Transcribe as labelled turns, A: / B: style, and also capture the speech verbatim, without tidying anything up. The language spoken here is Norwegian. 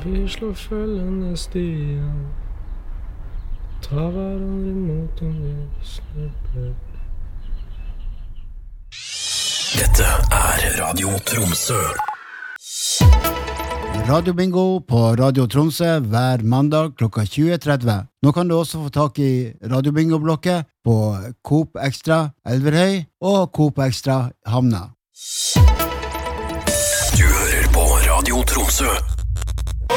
A: Vi slår følgende stier, tar hverandre imot om vi snubler.
B: Dette er Radio Tromsø.
C: Radio Bingo på Radio Tromsø hver mandag klokka tjue tretti. Nå kan du også få tak i Radio Bingo-blokket på Coop Extra Elverhøy og Coop Extra Hamna.
B: Du hører på Radio Tromsø.